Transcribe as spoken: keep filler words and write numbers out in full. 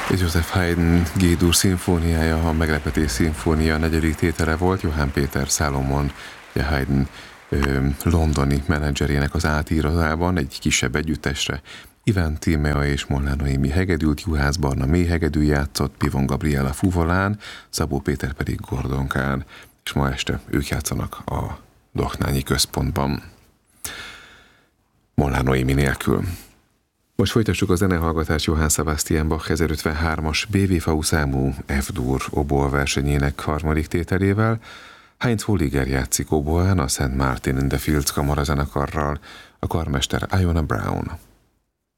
Joseph Haydn G-dur szimfóniája, a Meglepetés szimfónia negyedik tétele volt. Johann Péter Salomon, Haydn ö, londoni menedzserének az átírazában egy kisebb együttesre Iván Tímea és Molnár Noémi hegedült, Juhász Barna mélyhegedű játszott, Pivon Gabriela fuvolán, Szabó Péter pedig gordonkán, és ma este ők játszanak a Doknányi Központban. Molnár Noémi nélkül. Most folytassuk a zenehallgatás Johann Sebastian Bach ezerötvenhármas bé vé ef u számú F-dur oboa versenyének harmadik tételével. Heinz Holliger játszik oboán a Saint Martin in the Fields kamarazenekarral, a karmester Iona Brown.